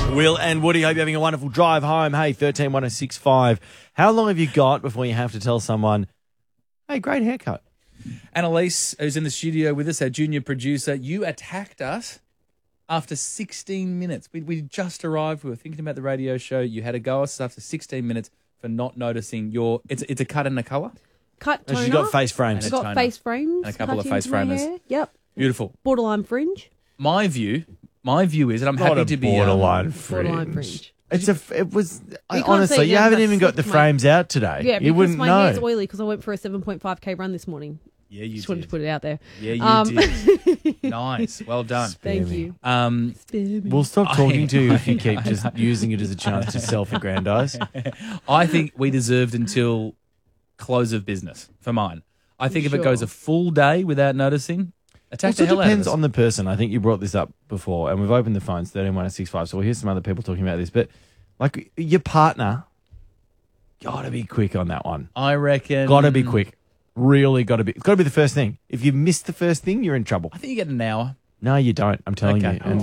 Will and Woody, hope you're having a wonderful drive home. Hey, 131065. How long have you got before you have to tell someone, hey, great haircut? Annalise, who's in the studio with us, our junior producer, you attacked us after 16 minutes. We just arrived. We were thinking about the radio show. You had to go us after 16 minutes for not noticing your... It's a cut and a colour? Cut toner. She's got face frames. I've got face frames. And a couple of cut face into my framers. hair. Yep. Beautiful. Borderline fringe. My view is, and I'm Not happy a to be... borderline Borderline fringe. fringe. It was can't honestly, see it you now, haven't but I even got the flicked my- frames out today. Yeah, you because wouldn't my know. hair's oily because I went for a 7.5k run this morning. Yeah, you Just wanted to did. put it out there. Yeah, you did. Nice. Well done. Thank you. We'll stop talking to you if you keep just using it as a chance to self-aggrandize. I think we deserved until close of business for mine. I think if it Sure. goes a full day without noticing, attack the Also hell out of depends us. on the person. I think you brought this up before, and we've opened the phones 131065. So we'll hear some other people talking about this. But like your partner, gotta be quick on that one. I reckon... Gotta be quick. Really gotta be. It's gotta be the first thing. If you miss the first thing, you're in trouble. I think you get an hour. No, you don't. I'm telling Okay. you. And